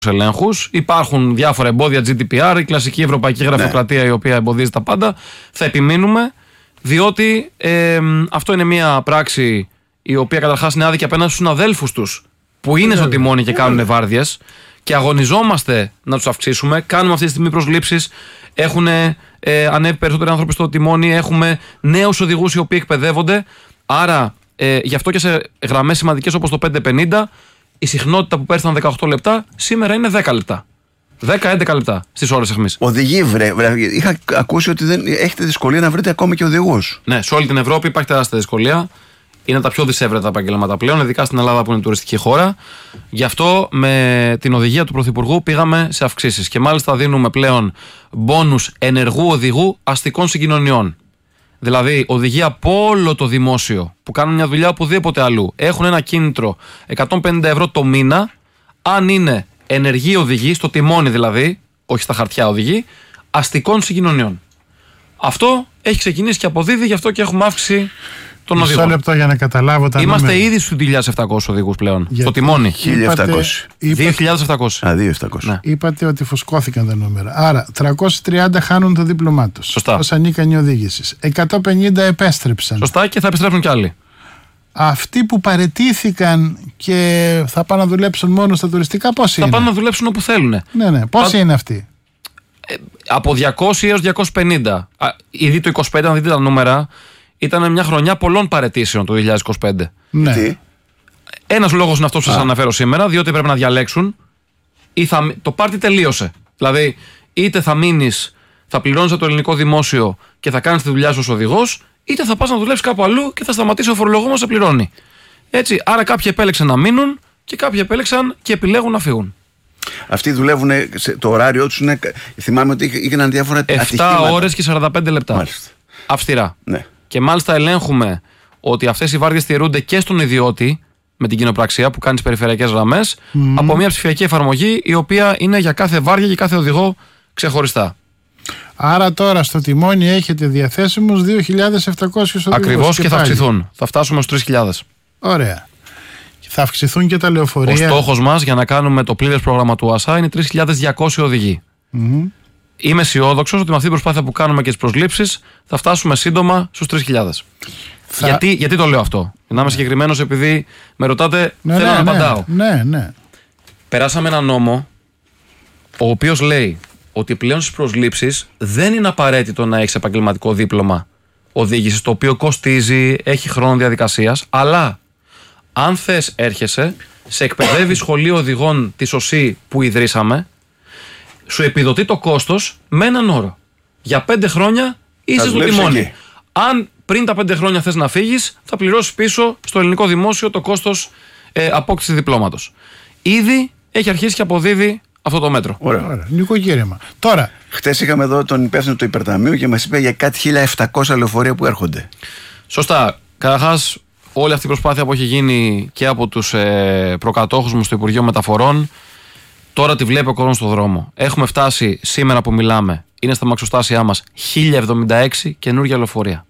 ελέγχους. Υπάρχουν διάφορα εμπόδια GDPR, η κλασική ευρωπαϊκή γραφειοκρατία η οποία εμποδίζει τα πάντα. Θα επιμείνουμε, διότι αυτό είναι μια πράξη η οποία καταρχάς είναι άδικη απέναντι στους συναδέλφους τους που είναι στο τιμόνι και κάνουν βάρδιες και αγωνιζόμαστε να τους αυξήσουμε. Κάνουμε αυτή τη στιγμή προσλήψεις. Έχουν ανέβει περισσότεροι άνθρωποι στο τιμόνι. Έχουμε νέους οδηγούς οι οποίοι εκπαιδεύονται. Άρα, γι' αυτό και σε γραμμές σημαντικές όπως το 550, η συχνότητα που πέρυσι ήταν 18 λεπτά, σήμερα είναι 10 λεπτά. 10-11 λεπτά στις ώρες αιχμής. Οδηγοί, είχα ακούσει ότι δεν έχετε δυσκολία να βρείτε ακόμα και οδηγούς. Ναι, σε όλη την Ευρώπη υπάρχει τεράστια δυσκολία. Είναι τα πιο δυσέβρετα επαγγέλματα πλέον, ειδικά στην Ελλάδα που είναι τουριστική χώρα. Γι' αυτό με την οδηγία του Πρωθυπουργού πήγαμε σε αυξήσεις. Και μάλιστα δίνουμε πλέον μπόνους ενεργού οδηγού αστικών συγκοινωνιών. Δηλαδή, οδηγοί από όλο το δημόσιο που κάνουν μια δουλειά οπουδήποτε αλλού έχουν ένα κίνητρο 150 ευρώ το μήνα, αν είναι ενεργοί οδηγοί, στο τιμόνι δηλαδή, όχι στα χαρτιά οδηγοί, αστικών συγκοινωνιών. Αυτό έχει ξεκινήσει και αποδίδει, γι' αυτό και έχουμε αύξηση των οδηγών. Μισό λεπτό για να καταλάβω τα Είμαστε νούμερα. ήδη στους 2.700 οδηγούς πλέον. Γιατί στο τιμόνι. 1.700. 2.700. 2.700. Ναι. Είπατε ότι φουσκώθηκαν τα νούμερα. Άρα 330 χάνουν το δίπλωμά τους. Σωστά. Ως ανίκανοι οδήγησης. 150 επέστρεψαν. Σωστά, και θα επιστρέψουν κι άλλοι. Αυτοί που παραιτήθηκαν και θα πάνε να δουλέψουν μόνο στα τουριστικά, πόσοι Θα είναι? πάνε να δουλέψουν όπου θέλουν. Ναι. Πόσοι είναι αυτοί? Από 200 έως 250. Ήδη το 25, αν δείτε τα νούμερα, ήταν μια χρονιά πολλών παραιτήσεων το 2025. Ναι. Τι? Ένας λόγος είναι αυτός που σας αναφέρω σήμερα, διότι πρέπει να διαλέξουν. Το πάρτι τελείωσε. Δηλαδή, είτε θα μείνεις, θα πληρώνεις από το ελληνικό δημόσιο και θα κάνεις τη δουλειά σου ως οδηγός, είτε θα πας να δουλέψεις κάπου αλλού και θα σταματήσει ο φορολογούμενος να πληρώνει. Έτσι, άρα κάποιοι επέλεξαν να μείνουν και κάποιοι επέλεξαν και επιλέγουν να φύγουν. Αυτοί δουλεύουν, το ωράριό τους είναι. Θυμάμαι ότι έγιναν διάφορα 7 ώρες και 45 λεπτά. Μάλιστα. Αυστηρά. Ναι. Και μάλιστα ελέγχουμε ότι αυτές οι βάρδιες τηρούνται και στον ιδιώτη με την κοινοπραξία που κάνει τις περιφερειακές γραμμές από μια ψηφιακή εφαρμογή η οποία είναι για κάθε βάρδια και κάθε οδηγό ξεχωριστά. Άρα τώρα στο τιμόνι έχετε διαθέσιμους 2.700 οδηγούς. Ακριβώς, και θα πάλι. αυξηθούν. Θα φτάσουμε στους 3.000. Ωραία. Θα αυξηθούν και τα λεωφορεία. Ο στόχος μας για να κάνουμε το πλήρες πρόγραμμα του ΟΑΣΑ είναι 3.200 οδηγοί. Είμαι αισιόδοξος ότι με αυτή την προσπάθεια που κάνουμε και τις προσλήψεις θα φτάσουμε σύντομα στους 3.000. Γιατί το λέω αυτό? Για να είμαι συγκεκριμένος, επειδή με ρωτάτε, θέλω να απαντάω. Ναι. Περάσαμε ένα νόμο ο οποίος λέει ότι πλέον στις προσλήψεις δεν είναι απαραίτητο να έχεις επαγγελματικό δίπλωμα οδήγησης, το οποίο κοστίζει, έχει χρόνο διαδικασίας, αλλά αν θες έρχεσαι, σε εκπαιδεύει σχολείο οδηγών της ΟΣΥ που ιδρύσαμε, σου επιδοτεί το κόστος με έναν όρο. Για 5 χρόνια είσαι στο τιμόνι. Εκεί. Αν πριν τα 5 χρόνια θες να φύγεις, θα πληρώσεις πίσω στο ελληνικό δημόσιο το κόστος απόκτησης διπλώματος. Ήδη έχει αρχίσει και αποδίδει αυτό το μέτρο. Ωραία. Νοικοκύρεμα. Τώρα. Χτες είχαμε εδώ τον υπεύθυνο του υπερταμείου και μας είπε για κάτι 1.700 λεωφορεία που έρχονται. Σωστά. Καταρχάς, όλη αυτή η προσπάθεια που έχει γίνει και από τους προκατόχους μου στο Υπουργείο Μεταφορών, τώρα τη βλέπει ο κόσμος στον δρόμο. Έχουμε φτάσει σήμερα που μιλάμε, είναι στα μαξοστάσια μας 1076 καινούργια λεωφορεία.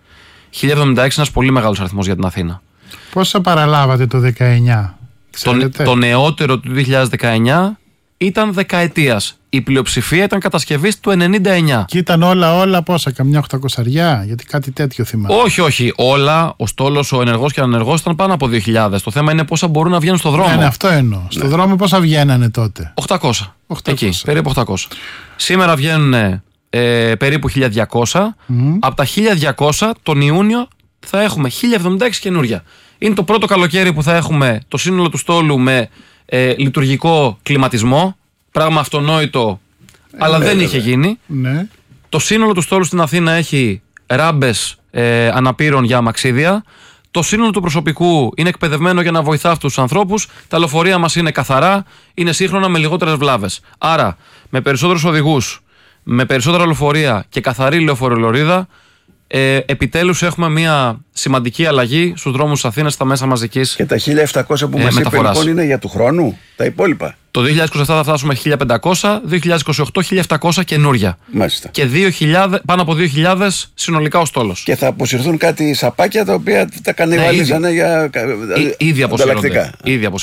1076 είναι ένας πολύ μεγάλος αριθμός για την Αθήνα. Πόσα παραλάβατε το 19? Το νεότερο του 2019 ήταν δεκαετίας. Η πλειοψηφία ήταν κατασκευής του 99. Και ήταν όλα πόσα? Καμιά 800? Γιατί κάτι τέτοιο θυμάμαι. Όχι. Όλα, ο στόλος, ο ενεργός και ο ανενεργός ήταν πάνω από 2.000. Το θέμα είναι πόσα μπορούν να βγαίνουν στο δρόμο. Ναι, αυτό εννοώ. Στο δρόμο πόσα βγαίνανε τότε? 800. Εκεί, περίπου 800. Σήμερα βγαίνουν περίπου 1.200. Από τα 1.200 τον Ιούνιο θα έχουμε 1.076 καινούρια. Είναι το πρώτο καλοκαίρι που θα έχουμε το σύνολο του στόλου με λειτουργικό κλιματισμό. Πράγμα αυτονόητο, αλλά δεν είχε γίνει. Ναι. Το σύνολο του στόλου στην Αθήνα έχει ράμπες αναπήρων για αμαξίδια. Το σύνολο του προσωπικού είναι εκπαιδευμένο για να βοηθά αυτούς τους ανθρώπους. Τα λεωφορεία μας είναι καθαρά, είναι σύγχρονα με λιγότερες βλάβες. Άρα, με περισσότερους οδηγούς, με περισσότερα λεωφορεία και καθαρή λεωφορολωρίδα, επιτέλους έχουμε μια σημαντική αλλαγή στους δρόμους της Αθήνας στα μέσα μαζικής Και τα 1.700 που μας είπε λοιπόν είναι για του χρόνου, τα υπόλοιπα? Το 2027 θα φτάσουμε 1.500, 2028 1.700 καινούρια. Μάλιστα. Και 2.000, πάνω από 2.000 συνολικά ο στόλος. Και θα αποσυρθούν κάτι σαπάκια τα οποία τα κανιβαλίζανε για Ήδη ανταλλακτικά. αποσύρονται.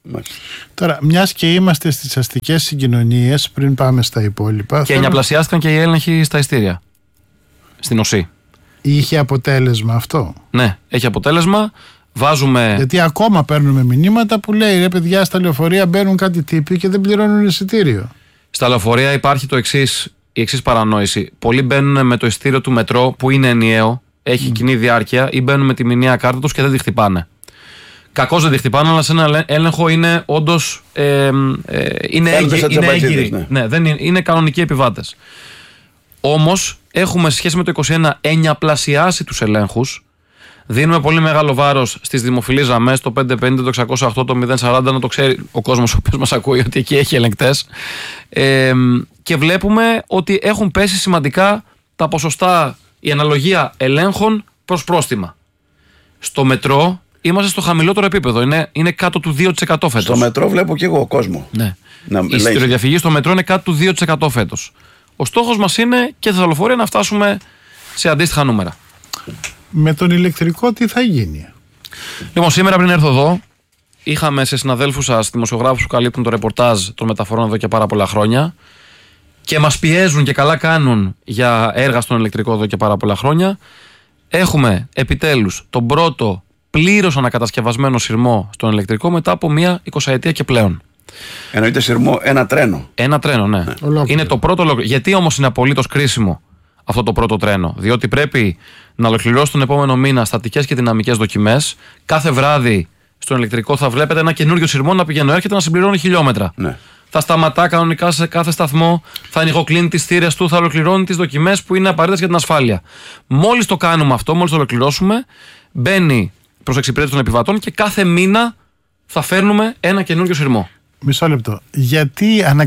Τώρα, μιας και είμαστε στις αστικές συγκοινωνίες, πριν πάμε στα υπόλοιπα. Και ενιαπλασιάστηκαν και οι έλεγχοι στα ειστήρια. Στην ΟΣΥ. Είχε αποτέλεσμα αυτό? Ναι, έχει αποτέλεσμα. Βάζουμε... Γιατί ακόμα παίρνουμε μηνύματα που λέει ρε παιδιά, στα λεωφορεία μπαίνουν κάτι τύποι και δεν πληρώνουν εισιτήριο. Στα λεωφορεία υπάρχει η εξής παρανόηση. Πολλοί μπαίνουν με το εισιτήριο του μετρό που είναι ενιαίο, έχει κοινή διάρκεια, ή μπαίνουν με τη μηνιαία κάρτα τους και δεν τη χτυπάνε. Κακώς δεν τη χτυπάνε, αλλά σε ένα έλεγχο είναι όντως είναι έγκυροι. Ναι, είναι κανονικοί επιβάτες. Όμως έχουμε σε σχέση με το 2021 ενιαπλασιάσει τους ελέγχους. Δίνουμε πολύ μεγάλο βάρος στις δημοφιλείς γραμμές, το 550, το 608, το 040, να το ξέρει ο κόσμος ο οποίος μας ακούει ότι εκεί έχει ελεγκτές. Και βλέπουμε ότι έχουν πέσει σημαντικά τα ποσοστά, η αναλογία ελέγχων προς πρόστιμα. Στο μετρό είμαστε στο χαμηλότερο επίπεδο, είναι κάτω του 2% φέτος. Στο μετρό βλέπω και εγώ κόσμο. Ναι. Η εισιτηριοδιαφυγή στο μετρό είναι κάτω του 2% φέτος. Ο στόχος μας είναι και στα λεωφορεία να φτάσουμε σε αντίστοιχα νούμερα. Με τον ηλεκτρικό τι θα γίνει? Λοιπόν, σήμερα πριν έρθω εδώ, είχαμε σε συναδέλφους σας, δημοσιογράφους που καλύπτουν το ρεπορτάζ των μεταφορών εδώ και πάρα πολλά χρόνια και μας πιέζουν και καλά κάνουν για έργα στον ηλεκτρικό εδώ και πάρα πολλά χρόνια. Έχουμε επιτέλους τον πρώτο πλήρως ανακατασκευασμένο σειρμό στον ηλεκτρικό μετά από μία 20ετία και πλέον. Εννοείται σειρμό, ένα τρένο. Ένα τρένο, ναι. Είναι το πρώτο ολόκληρο. Γιατί όμως είναι απολύτως κρίσιμο αυτό το πρώτο τρένο? Διότι πρέπει να ολοκληρώσει τον επόμενο μήνα στατικές και δυναμικές δοκιμές. Κάθε βράδυ στον ηλεκτρικό θα βλέπετε ένα καινούριο σειρμό να πηγαίνει, έρχεται να συμπληρώνει χιλιόμετρα. Ναι. Θα σταματά κανονικά σε κάθε σταθμό, θα ανοιγοκλίνει τις θύρες του, θα ολοκληρώνει τις δοκιμές που είναι απαραίτητες για την ασφάλεια. Μόλις το κάνουμε αυτό, μόλις το ολοκληρώσουμε, μπαίνει προς εξυπηρέτηση των επιβατών και κάθε μήνα θα φέρνουμε ένα καινούριο σειρμό. Μισό λεπτό. Γιατί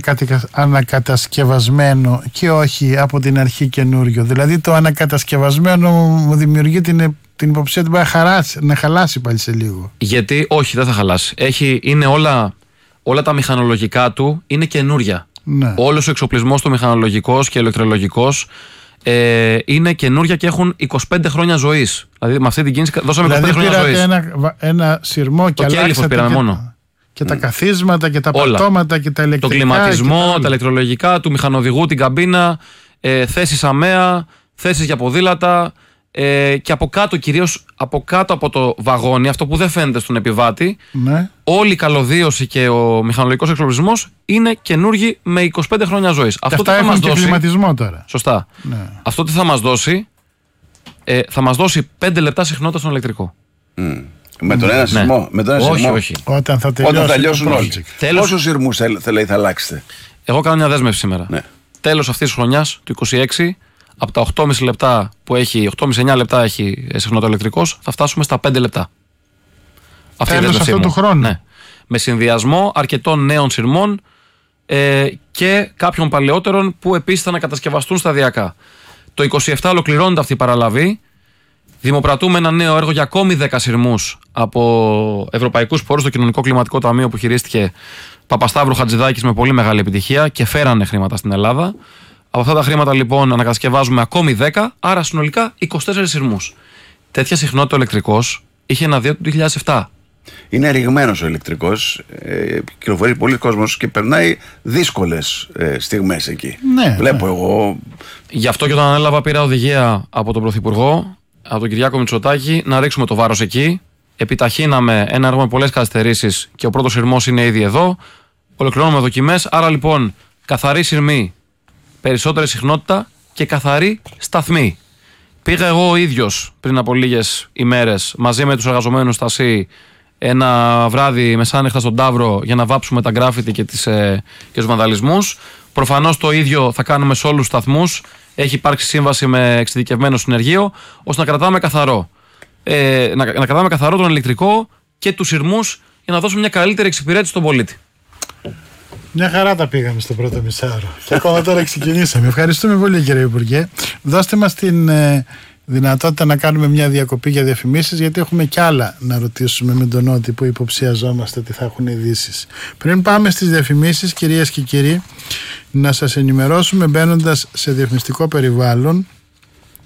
ανακατασκευασμένο και όχι από την αρχή καινούριο? Δηλαδή το ανακατασκευασμένο μου δημιουργεί την υποψία ότι μπορεί να χαλάσει πάλι σε λίγο. Γιατί όχι, δεν θα χαλάσει. Είναι όλα τα μηχανολογικά του είναι καινούρια. Ναι. Όλος ο εξοπλισμός του μηχανολογικός και ηλεκτρολογικός είναι καινούρια και έχουν 25 χρόνια ζωής. Δηλαδή με αυτή την κίνηση δώσαμε 25 χρόνια ζωής. Δηλαδή ένα σειρμό και αλλάξατε μόνο. Και τα καθίσματα και τα πατώματα και τα ηλεκτρικά. Το κλιματισμό, τα ηλεκτρολογικά, του μηχανοδηγού, την καμπίνα, θέσεις αμαία, θέσεις για ποδήλατα και από κάτω, κυρίως από κάτω από το βαγόνι, αυτό που δεν φαίνεται στον επιβάτη, ναι. Όλη η καλωδίωση και ο μηχανολογικός εξοπλισμός είναι καινούργιοι με 25 χρόνια ζωής. Αυτό θα μας δώσει. Κλιματισμό τώρα. Σωστά. Ναι. Αυτό τι θα μας δώσει? Θα μας δώσει 5 λεπτά συχνότητα στον ηλεκτρικό. Με τον ένα σειρμό. Ναι. Με τον ένα σειρμό. Όχι. Όταν θα τελειώσουν όλοι. Πόσους σειρμούς θα αλλάξετε? Εγώ κάνω μια δέσμευση σήμερα. Ναι. Τέλος αυτής της χρονιάς, του 26, από τα 8,5 λεπτά που έχει, 8,5-9 λεπτά έχει συχνότητα ηλεκτρικός, θα φτάσουμε στα 5 λεπτά. Τέλος αυτού του χρόνου. Ναι. Με συνδυασμό αρκετών νέων σειρμών και κάποιων παλαιότερων που επίσης θα ανακατασκευαστούν σταδιακά. Το 27 ολοκληρώνεται αυτή η παραλαβή. Δημοπρατούμε ένα νέο έργο για ακόμη 10 σειρμούς από ευρωπαϊκούς πόρους στο Κοινωνικό Κλιματικό Ταμείο που χειρίστηκε Παπασταύρου Χατζηδάκης με πολύ μεγάλη επιτυχία και φέρανε χρήματα στην Ελλάδα. Από αυτά τα χρήματα λοιπόν ανακατασκευάζουμε ακόμη 10, άρα συνολικά 24 σειρμούς. Τέτοια συχνότητα ο ηλεκτρικός είχε ένα δίο του 2007. Είναι ρηγμένος ο ηλεκτρικός, κυκλοφορεί πολλοί κόσμος και περνάει δύσκολες στιγμές εκεί. Ναι, βλέπω εγώ. Γι' αυτό και όταν ανέλαβα πήρα οδηγία από τον Πρωθυπουργό, από τον Κυριάκο Μητσοτάκη, να ρίξουμε το βάρος εκεί. Επιταχύναμε ένα έργο με πολλές καθυστερήσεις και ο πρώτος σειρμός είναι ήδη εδώ. Ολοκληρώνουμε δοκιμές, άρα λοιπόν καθαρή σειρμή, περισσότερη συχνότητα και καθαρή σταθμή. Πήγα εγώ ο ίδιος πριν από λίγες ημέρες μαζί με τους εργαζομένους στα ΣΥ ένα βράδυ μεσάνυχτα στον Ταύρο για να βάψουμε τα γκράφιτι και τους βανδαλισμούς. Προφανώς το ίδιο θα κάνουμε σε όλους τους σταθμούς. Έχει υπάρξει σύμβαση με εξειδικευμένο συνεργείο ώστε να κρατάμε καθαρό. Να κρατάμε καθαρό τον ηλεκτρικό και τους σειρμούς για να δώσουμε μια καλύτερη εξυπηρέτηση στον πολίτη. Μια χαρά τα πήγαμε στο πρώτο μισάωρο. Και ακόμα τώρα ξεκινήσαμε. Ευχαριστούμε πολύ, κύριε Υπουργέ. Δώστε μας την δυνατότητα να κάνουμε μια διακοπή για διαφημίσεις, γιατί έχουμε κι άλλα να ρωτήσουμε με τον Νότι που υποψιαζόμαστε ότι θα έχουν ειδήσεις. Πριν πάμε στις διαφημίσεις, κυρίες και κύριοι, να σας ενημερώσουμε μπαίνοντας σε διαφημιστικό περιβάλλον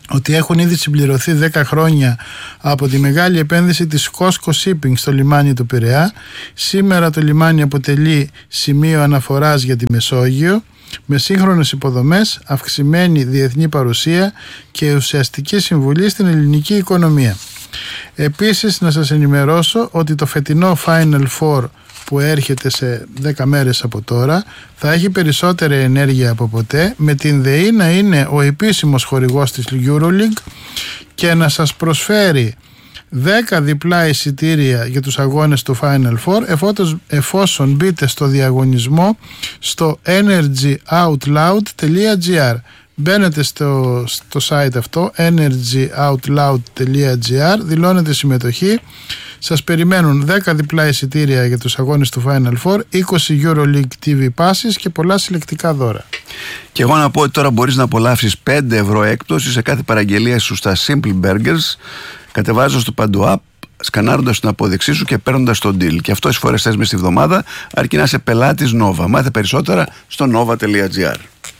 ότι έχουν ήδη συμπληρωθεί 10 χρόνια από τη μεγάλη επένδυση της COSCO Shipping στο λιμάνι του Πειραιά. Σήμερα το λιμάνι αποτελεί σημείο αναφοράς για τη Μεσόγειο, με σύγχρονες υποδομές, αυξημένη διεθνή παρουσία και ουσιαστική συμβουλή στην ελληνική οικονομία. Επίσης, να σας ενημερώσω ότι το φετινό Final Four που έρχεται σε 10 μέρες από τώρα θα έχει περισσότερη ενέργεια από ποτέ, με την ΔΕΗ να είναι ο επίσημος χορηγός της EuroLeague και να σας προσφέρει 10 διπλά εισιτήρια για τους αγώνες του Final Four εφόσον μπείτε στο διαγωνισμό στο energyoutloud.gr. Μπαίνετε στο site αυτό energyoutloud.gr, δηλώνετε συμμετοχή. Σας περιμένουν 10 διπλά εισιτήρια για τους αγώνες του Final Four, 20 EuroLeague TV passes και πολλά συλλεκτικά δώρα. Και εγώ να πω ότι τώρα μπορείς να απολαύσεις 5 ευρώ έκπτωση σε κάθε παραγγελία σου στα Simple Burgers, κατεβάζοντας το Παντού App, σκανάροντας την απόδειξή σου και παίρνοντας το deal. Και αυτό τις φορές θες μες τη βδομάδα, αρκεί να είσαι πελάτης Nova. Μάθε περισσότερα στο nova.gr.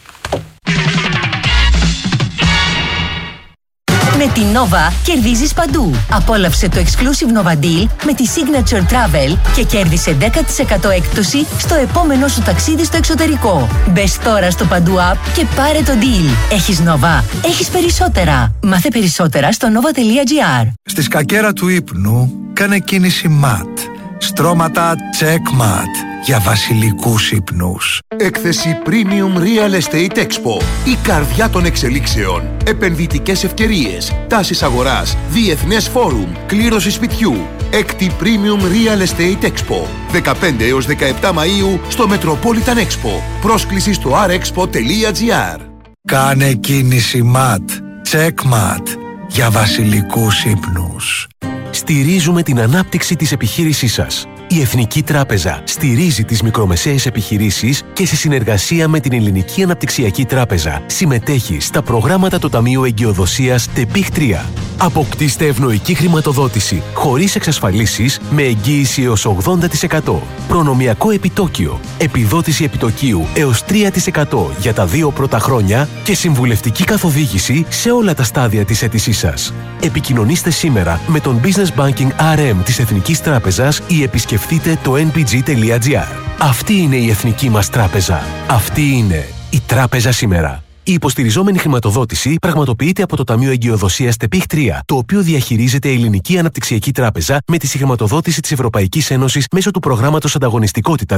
Με την Nova κερδίζεις παντού. Απόλαυσε το exclusive Nova Deal με τη Signature Travel και κέρδισε 10% έκπτωση στο επόμενο σου ταξίδι στο εξωτερικό. Μπες τώρα στο Παντού App και πάρε το deal. Έχεις Nova, έχεις περισσότερα. Μάθε περισσότερα στο nova.gr. Στη σκακέρα του ύπνου κάνε κίνηση MAT. Στρώματα Checkmat για βασιλικούς ύπνους. Έκθεση Premium Real Estate Expo. Η καρδιά των εξελίξεων. Επενδυτικές ευκαιρίες. Τάσεις αγοράς. Διεθνές φόρουμ. Κλήρωση σπιτιού. Έκτη Premium Real Estate Expo. 15 έως 17 Μαΐου στο Metropolitan Expo. Πρόσκληση στο rexpo.gr. Κάνε κίνηση MAT. Checkmat για βασιλικούς ύπνους. Στηρίζουμε την ανάπτυξη της επιχείρησής σας. Η Εθνική Τράπεζα στηρίζει τις μικρομεσαίες επιχειρήσεις και σε συνεργασία με την Ελληνική Αναπτυξιακή Τράπεζα συμμετέχει στα προγράμματα του Ταμείου Εγκυοδοσίας ΤΕΠΙΧ 3. Αποκτήστε ευνοϊκή χρηματοδότηση χωρίς εξασφαλίσεις με εγγύηση έως 80%. Προνομιακό επιτόκιο, επιδότηση επιτοκίου έως 3% για τα 2 πρώτα χρόνια και συμβουλευτική καθοδήγηση σε όλα τα στάδια της αίτησής σας. Επικοινωνήστε σήμερα με τον Business Banking RM της Εθνικής Τράπεζας ή επισκεφτείτε το npg.gr. Αυτή είναι η Εθνική μας Τράπεζα. Αυτή είναι η Τράπεζα σήμερα. Η υποστηριζόμενη χρηματοδότηση πραγματοποιείται από το Ταμείο Εγκυοδοσίας ΤΕΠΙΧ 3, το οποίο διαχειρίζεται η Ελληνική Αναπτυξιακή Τράπεζα με τη συγχρηματοδότηση της Ευρωπαϊκής Ένωσης μέσω του προγράμματος Ανταγωνιστικότητα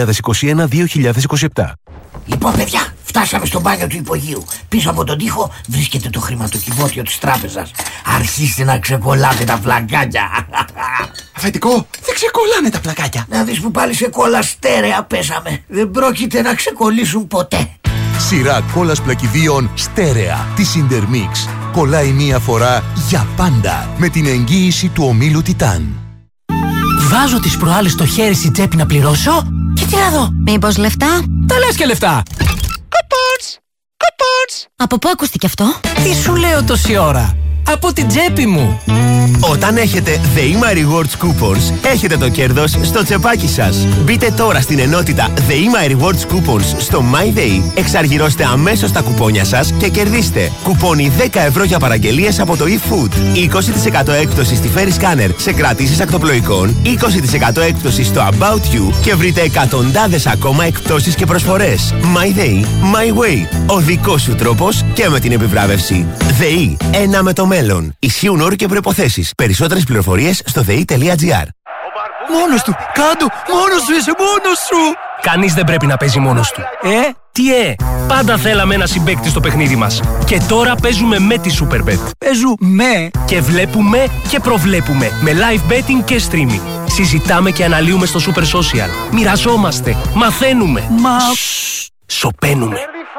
2021-2027. Λοιπόν, παιδιά, φτάσαμε στο μπάνιο του υπογείου. Πίσω από τον τοίχο βρίσκεται το χρηματοκιβώτιο της τράπεζας. Αρχίστε να ξεκολλάτε τα πλακάκια. Αφεντικό, δεν ξεκολλάνε τα πλακάκια. Να δεις που πάλι σε κόλλα στέρεα πέσαμε. Δεν πρόκειται να ξεκολλήσουν ποτέ. Σειρά κόλλας πλακιδίων στέρεα της Intermix. Κολλάει μία φορά για πάντα με την εγγύηση του ομίλου Τιτάν. Βάζω τις προάλλες το χέρι στην τσέπη να πληρώσω και τι να δω. Μήπως λεφτά? Τα λες και λεφτά. Κοπότς! Από πού ακούστηκε αυτό? Τι σου λέω τόση ώρα? Από την τσέπη μου. Όταν έχετε The My Rewards Coupons, έχετε το κέρδος στο τσεπάκι σας. Μπείτε τώρα στην ενότητα The My Rewards Coupons στο MyDay, εξαργυρώστε αμέσως τα κουπόνια σας και κερδίστε κουπόνι 10 ευρώ για παραγγελίες από το eFood, 20% έκπτωση στη Ferry Scanner σε κρατήσεις ακτοπλοϊκών, 20% έκπτωση στο About You και βρείτε εκατοντάδες ακόμα εκπτώσεις και προσφορές. MyDay, My Way. Ο δικός σου τρόπος και με την επιβράβευση. ΔΕΗ, ένα με το μέλλον. Ισχύουν όροι και προϋποθέσεις. Περισσότερες πληροφορίες στο ΔΕΗ.gr. Μόνος του, κάτω, μόνος σου είσαι, μόνος σου. Κανείς δεν πρέπει να παίζει μόνος του. Πάντα θέλαμε ένα συμπαίκτη στο παιχνίδι μας. Και τώρα παίζουμε με τη Superbet. Παίζουμε και βλέπουμε και προβλέπουμε με live betting και streaming. Συζητάμε και αναλύουμε στο Super Social. Μοιραζόμαστε, μαθαίνουμε. Σωπαίνουμε.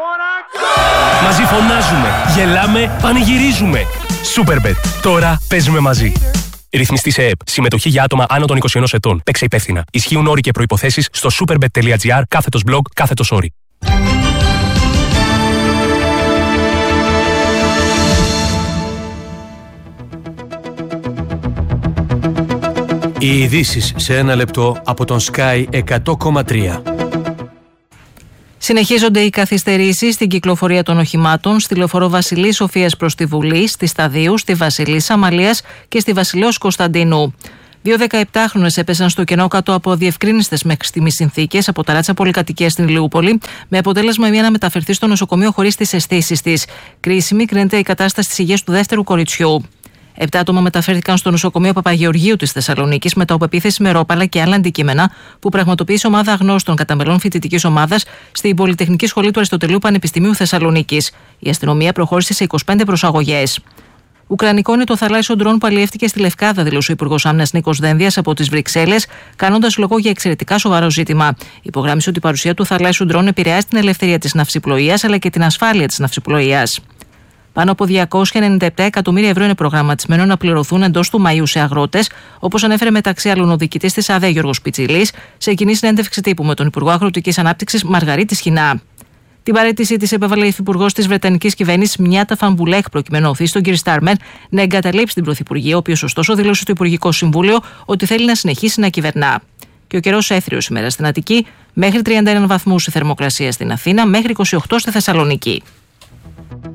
Μαζί φωνάζουμε, γελάμε, πανηγυρίζουμε. Superbet. Τώρα παίζουμε μαζί. Ρυθμιστή σε ΕΠ. Συμμετοχή για άτομα άνω των 21 ετών. Παίξε υπεύθυνα. Ισχύουν όροι και προϋποθέσεις στο superbet.gr /blog /όροι. Οι ειδήσεις σε ένα λεπτό από τον Sky 100,3. Συνεχίζονται οι καθυστερήσεις στην κυκλοφορία των οχημάτων στη λεωφορείο Βασιλής Σοφίας προς τη Βουλή, στη Σταδίου, στη Βασιλίσσα Αμαλίας και στη Βασιλέως Κωνσταντίνου. 2 17χρονες έπεσαν στο κενό κάτω από αδιευκρίνιστες μέχρι στιγμής συνθήκες από ταράτσα πολυκατοικίας στην Ηλιούπολη, με αποτέλεσμα η μία να μεταφερθεί στο νοσοκομείο χωρίς τις αισθήσεις της. Κρίσιμη κρίνεται η κατάσταση της υγείας του δεύτερου κοριτσιού. 7 άτομα μεταφέρθηκαν στο νοσοκομείο Παπαγεωργίου της Θεσσαλονίκης μετά από επίθεση με ρόπαλα και άλλα αντικείμενα που πραγματοποίησε ομάδα αγνώστων κατά μελών φοιτητικής ομάδας στην Πολυτεχνική Σχολή του Αριστοτελείου Πανεπιστημίου Θεσσαλονίκης. Η αστυνομία προχώρησε σε 25 προσαγωγές. Ουκρανικό είναι το θαλάσσιο ντρόν που αλλιεύτηκε στη Λευκάδα, δήλωσε ο Υπουργός Άμυνας Νίκος Δένδιας από τις Βρυξέλλες, κάνοντας λόγο για εξαιρετικά σοβαρό ζήτημα. Υπογράμμισε ότι η παρουσία του θαλάσσιου ντρόν επηρεάζει την ελευθερία της ναυσιπλοείας αλλά και την ασφάλεια της ναυσιπλοείας. Πάνω από 297 εκατομμύρια ευρώ είναι προγραμματισμένο να πληρωθούν εντός του Μαΐου σε αγρότες, όπως ανέφερε μεταξύ άλλων ο διοικητής της ΑΔΕ Γιώργος Πιτσιλής σε κοινή συνέντευξη τύπου με τον Υπουργό Αγροτικής Ανάπτυξης Μαργαρίτη Σχοινά. Την παραίτησή της επέβαλε η υφυπουργός της Βρετανικής κυβέρνησης Μιάτα Φανμπουλέχ, προκειμένου να οθήσει τον κ. Στάρμερ να εγκαταλείψει την Πρωθυπουργία, ο οποίος ωστόσο δήλωσε στο Υπουργικό Συμβούλιο ότι θέλει να συνεχίσει να κυβερνά. Και ο καιρός έθριος σήμερα στην Αττική, μέχρι 31 βαθμούς η θερμοκρασία στην Αθήνα, μέχρι 28 στη Θεσσαλονίκη.